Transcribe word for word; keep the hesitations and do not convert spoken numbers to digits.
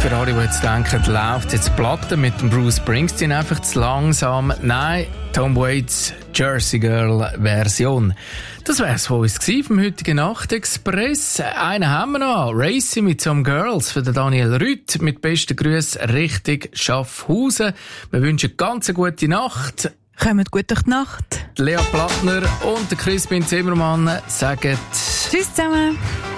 Für alle, die jetzt denken, läuft jetzt Platte mit dem Bruce Springsteen einfach zu langsam. Nein, Tom Waits Jersey Girl Version. Das wär's von uns gewesen, vom heutigen Nachtexpress. Einen haben wir noch. Racy mit Some Girls für den Daniel Rüth. Mit besten Grüßen Richtung Schaffhausen. Wir wünschen ganz eine gute Nacht. Kommt gut durch die Nacht. Lea Plattner und der Crispin Zimmermann sagen Tschüss zusammen.